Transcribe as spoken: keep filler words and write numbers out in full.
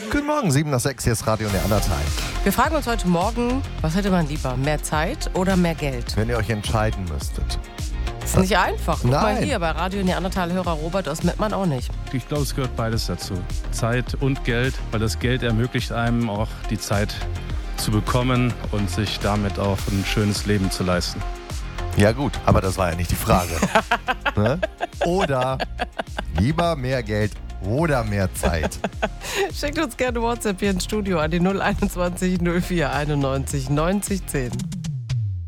Guten Morgen, sieben nach sechs, hier ist Radio Neandertal. Wir fragen uns heute Morgen, was hätte man lieber, mehr Zeit oder mehr Geld? Wenn ihr euch entscheiden müsstet. Das ist nicht einfach. Guck Nein. mal hier, bei Radio Neandertal-Hörer Robert aus Mettmann auch nicht. Ich glaube, es gehört beides dazu. Zeit und Geld, weil das Geld ermöglicht einem auch die Zeit zu bekommen und sich damit auch ein schönes Leben zu leisten. Ja gut, aber das war ja nicht die Frage. Ne? Oder lieber mehr Geld oder mehr Zeit. Schickt uns gerne WhatsApp hier ins Studio an die null einundzwanzig null vier einundneunzig neunzig zehn.